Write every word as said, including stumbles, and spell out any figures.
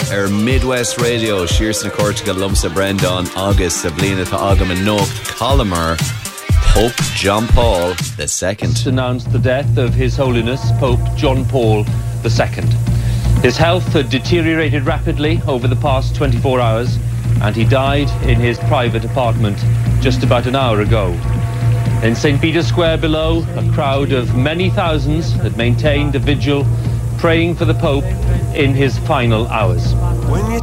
ar Midwest Radio, Shearson Cortical Lumsa Brendon, August Sablina to Agam and Noak, Colomer, Pope John Paul the Second. Announced the death of His Holiness Pope John Paul the Second. His health had deteriorated rapidly over the past twenty-four hours, and he died in his private apartment just about an hour ago. In Saint Peter's Square below, a crowd of many thousands had maintained a vigil, praying for the Pope in his final hours. When you